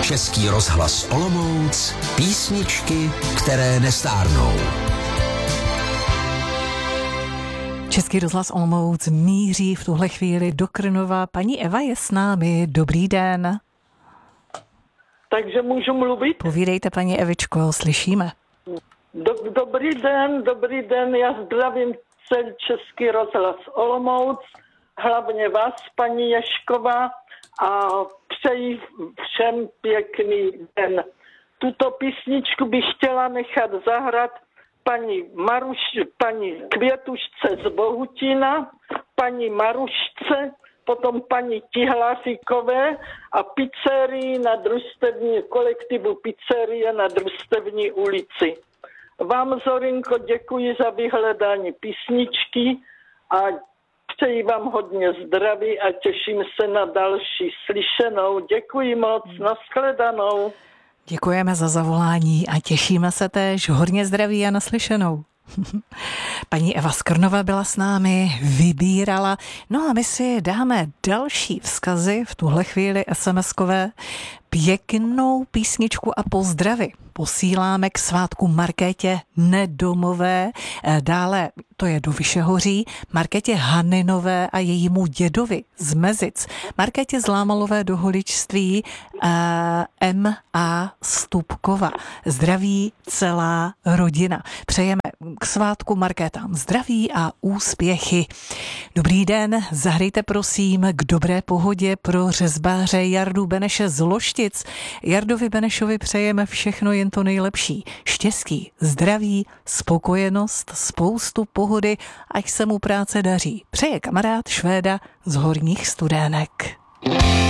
Český rozhlas Olomouc, písničky, které nestárnou. Český rozhlas Olomouc míří v tuhle chvíli do Krnova. Paní Eva je s námi. Dobrý den. Takže můžu mluvit? Povídejte, paní Evičko, slyšíme. Dobrý den, já zdravím celý Český rozhlas Olomouc, hlavně vás, paní Ješková, a přeji všem pěkný den. Tuto písničku bych chtěla nechat zahrát paní Květušce z Bohutína, paní Marušce, potom paní Tihlaříkové a pizzerii na družstevní, kolektivu pizzerie na Družstevní ulici. Vám, Zorinko, děkuji za vyhledání písničky a přeji vám hodně zdraví a těším se na další slyšenou. Děkuji moc, nashledanou. Děkujeme za zavolání a těšíme se též. Hodně zdraví a naslyšenou. Paní Eva z Krnova byla s námi, vybírala. No a my si dáme další vzkazy v tuhle chvíli SMS-kové. Pěknou písničku a pozdravy posíláme k svátku Markétě Nedomové, dále to je do Vyšehoří, Markétě Haninové a jejímu dědovi z Mezic, Markétě Zlámalové do Holičství, M.A. Stupkova. Zdraví celá rodina. Přejeme k svátku Markétám zdraví a úspěchy. Dobrý den, zahrajte prosím k dobré pohodě pro řezbáře Jardu Beneše z Loštic. Jardovi Benešovi přejeme všechno jen to nejlepší. Štěstí, zdraví, spokojenost, spoustu pohody, ať se mu práce daří. Přeje kamarád Švéda z Horních Studenek.